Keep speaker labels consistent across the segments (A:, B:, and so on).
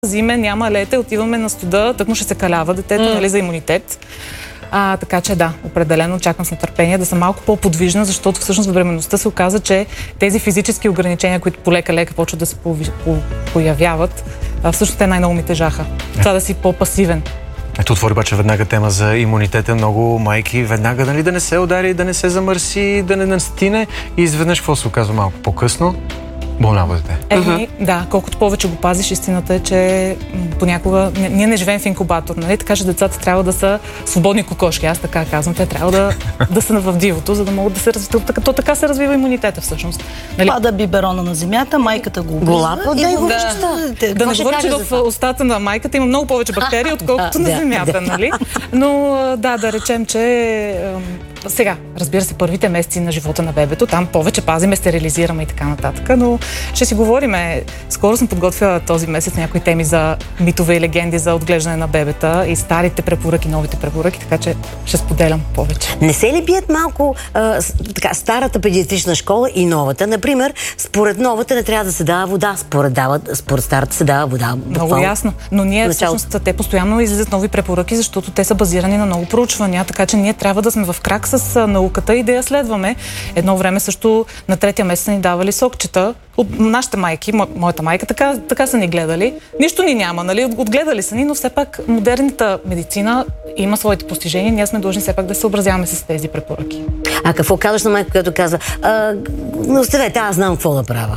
A: Зиме, няма лете, отиваме на студа, тъкмо ще се калява детето, нали, за имунитет. Така че да, определено очаквам с нетърпение да съм малко по-подвижна, защото всъщност в бременността се оказа, че тези физически ограничения, които полека-лека почват да се появяват, всъщност те най-много ми тежаха. Това да си по-пасивен.
B: Ето отвори обаче веднага тема за имунитета. Много майки веднага, нали, да не се удари, да не се замърси, да не настине и изведнъж какво се оказва малко по-късно? Болнава дете.
A: Да, колкото повече го пазиш, истината е, че понякога ние не живеем в инкубатор, нали? Така че децата трябва да са свободни кокошки. Аз така казвам, те трябва да са в дивото, за да могат да се развиват. То така се развива имунитета всъщност. Нали?
C: Пада биберона на земята, майката го
A: голапа да не говоря, че в устата на майката има много повече бактерии, отколкото на земята, нали? Но да речем, че сега, разбира се, първите месеци на живота на бебето, там повече пазиме, стерилизираме и така нататък, но ще си говориме. Скоро съм подготвила този месец някои теми за митове и легенди за отглеждане на бебета и старите препоръки, новите препоръки, така че ще споделям повече.
D: Не се ли бият малко старата педиатрична школа и новата? Например, според новата не трябва да се дава вода, според старата се дава вода.
A: Много ясно, но ние всъщност те постоянно излизат нови препоръки, защото те са базирани на много проучвания, така че ние трябва да сме в крак с науката и да я следваме. Едно време също на третия месец ни давали сокчета. От нашите майки, моята майка, така са ни гледали. Нищо ни няма, нали? Отгледали са ни, но все пак модерната медицина има своите постижения. Ние сме длъжни все пак да се съобразяваме с тези препоръки.
D: А какво казваш на майка, която каза: оставете, аз знам какво да правя?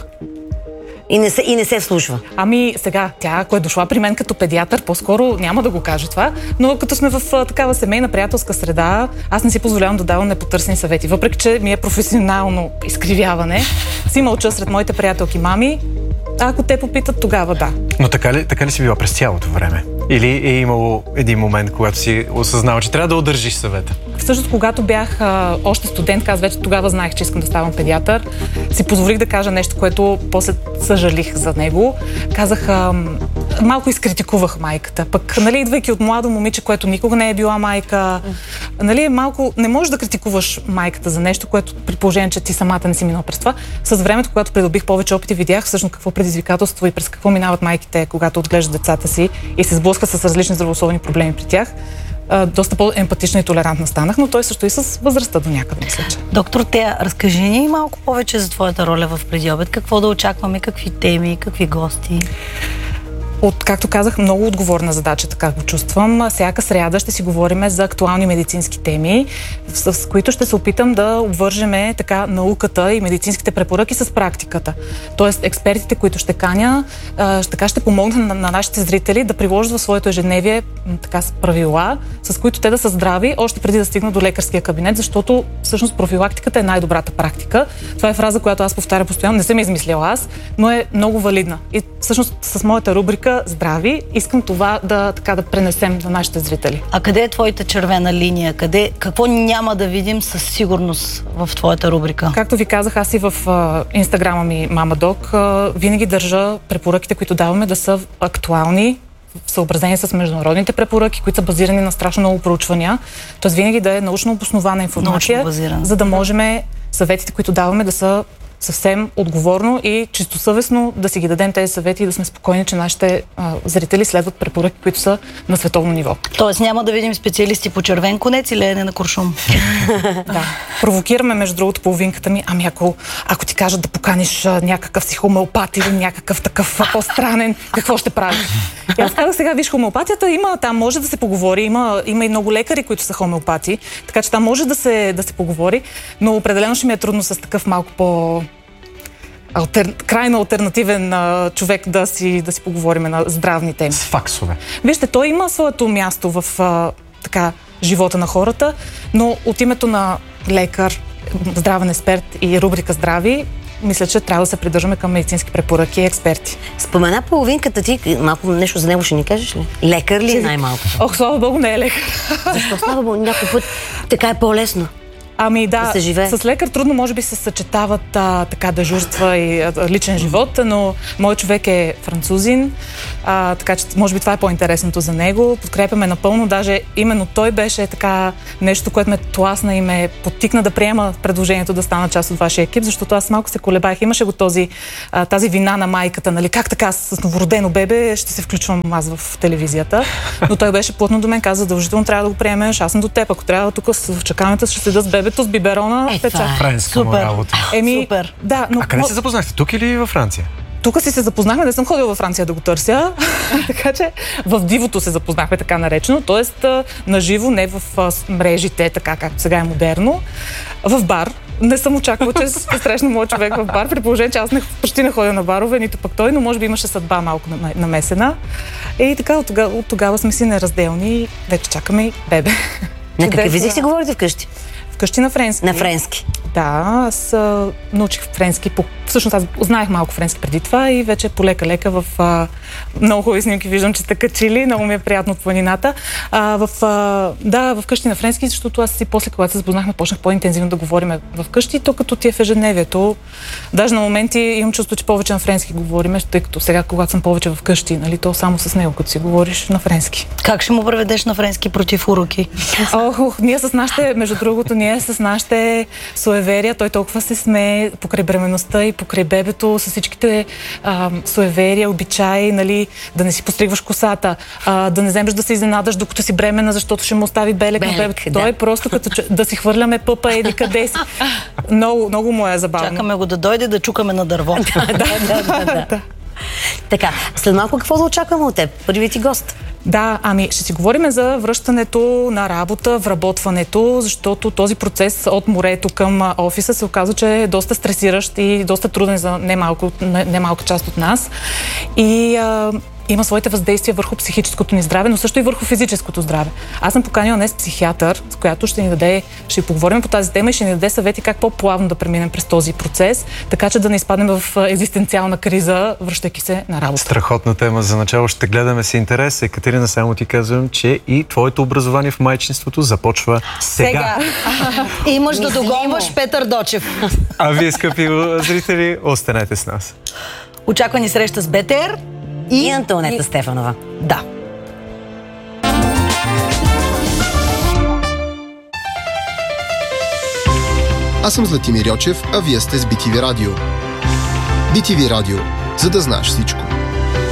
D: И не се вслушва.
A: Ами сега, тя, ако е дошла при мен като педиатър, по-скоро няма да го каже това, но като сме в такава семейна приятелска среда, аз не си позволявам да давам непотърсени съвети. Въпреки че ми е професионално изкривяване, си мълча сред моите приятелки мами, ако те попитат, тогава да.
B: Но така ли си била през цялото време? Или е имало един момент, когато си осъзнала, че трябва да удържиш съвета?
A: Всъщност, когато бях още студентка, аз вече тогава знаех, че искам да ставам педиатър, си позволих да кажа нещо, което после съжалих за него. Казах, малко изкритикувах майката. Пък, нали, идвайки от младо момиче, което никога не е била майка, нали, малко не можеш да критикуваш майката за нещо, което при положение, че ти самата не си минала през това. С времето, когато придобих повече опит и видях всъщност какво предизвикателство и през какво минават майките, когато отглеждат децата си и се сблъскат с различни здравословни проблеми при тях, доста по-емпатична и толерантна станах, но той също и с възрастта до някъде, мисля, че.
C: Доктор Тея, разкажи ни малко повече за твоята роля в Предиобед. Какво да очакваме, какви теми, какви гости?
A: Както казах, много отговорна задача, така го чувствам. Всяка сряда ще си говорим за актуални медицински теми, с които ще се опитам да обвържеме така науката и медицинските препоръки с практиката. Тоест, експертите, които ще каня, така ще помогнат на нашите зрители да приложат в своето ежедневие така правила, с които те да са здрави, още преди да стигнат до лекарския кабинет, защото всъщност профилактиката е най-добрата практика. Това е фраза, която аз повтаря постоянно, не съм измислила аз, но е много валидна. И всъщност с моята рубрика здрави, искам това да пренесем на нашите зрители.
C: А къде е твоята червена линия? Какво няма да видим със сигурност в твоята рубрика?
A: Както ви казах, аз и в инстаграма ми Мамадок винаги държа препоръките, които даваме, да са актуални, в съобразение с международните препоръки, които са базирани на страшно много проучвания. Тоест винаги да е научно обоснована информация, за да можем съветите, които даваме, да са съвсем отговорно и чистосъвестно да си ги дадем тези съвети и да сме спокойни, че нашите зрители следват препоръки, които са на световно ниво.
C: Тоест няма да видим специалисти по червен конец или леене на куршум.
A: Да. Провокираме, между другото, половинката ми. Ами ако ти кажат да поканиш някакъв си хомеопат или някакъв такъв по-странен, какво ще правиш? И аз казах сега, виж, хомеопатията там може да се поговори, има и много лекари, които са хомеопати, така че там може да се поговори, но определено ще ми е трудно с такъв малко крайно алтернативен човек да си поговорим на здравни теми.
B: С факсове.
A: Вижте, той има своето място в живота на хората, но от името на лекар, здравен експерт и рубрика Здрави, мисля, че трябва да се придържаме към медицински препоръки и експерти.
D: Спомена половинката ти, малко нещо за него ще ни кажеш ли? Лекар ли е най-малко?
A: Ох, слава Богу, не е лекар.
D: Защо, слава Богу, някой път така е по-лесно?
A: Ами да,
D: се живее.
A: с лекар трудно може би се съчетават така дежурства и личен живот, но моят човек е французин, така че може би това е по-интересното за него. Подкрепяме напълно, даже именно той беше така нещо, което ме тласна и ме подтикна да приема предложението да стана част от вашия екип, защото аз малко се колебах. Имаше го тази вина на майката, нали, как така с новородено бебе ще се включвам аз в телевизията, но той беше плътно до мен, каза, задължително трябва да го приемеш, аз съм до теб, ако трябва тук в чакалнята ще седа с бебето с биберона.
B: Френска му работа.
C: Супер.
A: Да, но...
B: А къде се запознахте? Тук или във Франция?
A: Тук си се запознахме, не съм ходила във Франция да го търся, така че в дивото се запознахме така наречено, т.е. наживо, не в мрежите, така както сега е модерно, в бар. Не съм очаквала, че ще срещна моят човек в бар, при положение, че аз почти не ходя на барове, нито пък той, но може би имаше съдба малко намесена. И така от тогава сме си неразделни и вече чакаме и бебе.
D: На какъв език си говорите вкъщи?
A: Вкъщи на френски.
D: На френски.
A: Да, аз научих френски. Всъщност аз знаех малко френски преди това и вече полека-лека в много хубави снимки виждам, че сте качили. Много ми е приятно от планината. Вкъщи на френски, защото аз и после, когато се запознахме, почнах по-интензивно да говорим вкъщи. То като ти е в ежедневието. Даже на моменти имам чувство, че повече на френски говорим, тъй като сега, когато съм повече вкъщи, нали, то само с него, като си говориш на френски.
C: Как ще му преведеш на френски против уроки?
A: Ние с нашите, между другото, с нашите суеверия, той толкова се смее покрай бременността и покрай бебето, с всичките суеверия, обичаи, нали, да не си постригваш косата, да не вземеш да се изненадаш докато си бремена, защото ще му остави белек на бебето. Да. Той е просто като да си хвърляме пъпа еди къде си. Много му е забавно.
C: Чакаме го да дойде да чукаме на дърво.
D: Да. Така, след малко какво да очакваме от теб? Първи ти гост.
A: Да, ще си говорим за връщането на работа, вработването, защото този процес от морето към офиса се оказа, че е доста стресиращ и доста труден за немалка част от нас. И има своите въздействия върху психическото ни здраве, но също и върху физическото здраве. Аз съм поканила днес психиатър, с която ще поговорим по тази тема и ще ни даде съвети как по-плавно да преминем през този процес, така че да не изпаднем в екзистенциална криза, връщайки се на работа.
B: Страхотна тема. За начало ще гледаме с интерес. Екатерина, само ти казвам, че и твоето образование в майчинството започва сега.
C: Имаш да догонваш Петър Дочев.
B: А вие, скъпи зрители, останете с нас.
C: Очаква ни среща с БТР
D: и Антонета Стефанова.
C: Да.
E: Аз съм Златимир Йочев, а вие сте с BTV Радио. BTV Радио, за да знаеш всичко.